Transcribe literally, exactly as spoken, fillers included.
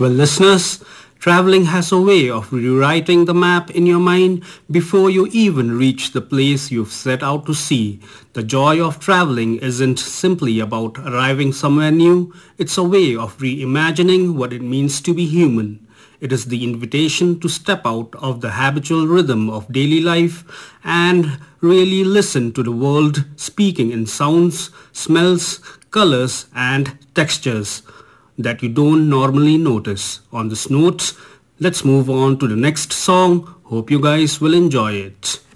Well, listeners, traveling has a way of rewriting the map in your mind before you even reach the place you've set out to see. The joy of traveling isn't simply about arriving somewhere new, it's a way of reimagining what it means to be human. It is the invitation to step out of the habitual rhythm of daily life and really listen to the world speaking in sounds, smells, colors and textures that you don't normally notice. On this note, let's move on to the next song. Hope you guys will enjoy it.